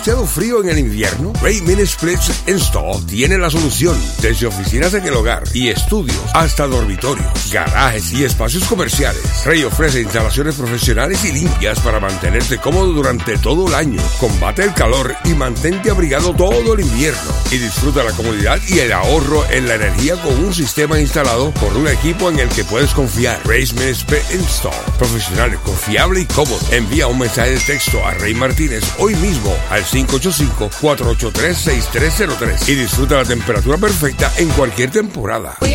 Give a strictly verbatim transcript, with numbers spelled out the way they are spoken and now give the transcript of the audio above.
¿Demasiado frío en el invierno? Ray Mini Splits Install tiene la solución. Desde oficinas en el hogar y estudios hasta dormitorios, garajes y espacios comerciales, Ray ofrece instalaciones profesionales y limpias para mantenerte cómodo durante todo el año. Combate el calor y mantente abrigado todo el invierno. Y disfruta la comodidad y el ahorro en la energía con un sistema instalado por un equipo en el que puedes confiar. Ray Mini Split Install. Profesional, confiable y cómodo. Envía un mensaje de texto a Ray Martínez hoy mismo al cinco ocho cinco, cuatro ocho tres, seis tres cero tres y disfruta la temperatura perfecta en cualquier temporada.